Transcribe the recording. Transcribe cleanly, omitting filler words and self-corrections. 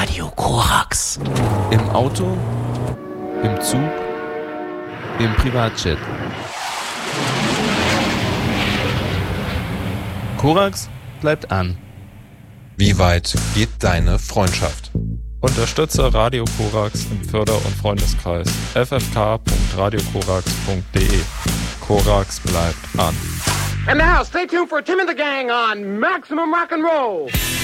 Radio Korax. Im Auto, im Zug, im Privatjet. Korax bleibt an. Wie weit geht deine Freundschaft? Unterstütze Radio Korax im Förder- und Freundeskreis ffk.radiokorax.de. Korax bleibt an. And now, stay tuned for Tim and the Gang on Maximum Rock and Roll.